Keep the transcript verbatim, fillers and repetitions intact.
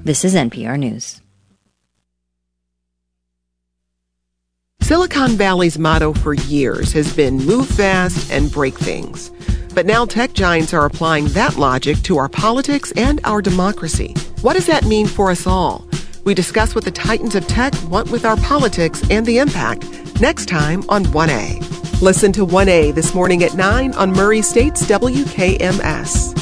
This is N P R News. Silicon Valley's motto for years has been move fast and break things. But now tech giants are applying that logic to our politics and our democracy. What does that mean for us all? We discuss what the titans of tech want with our politics and the impact next time on one A. Listen to one A this morning at nine on Murray State's W K M S.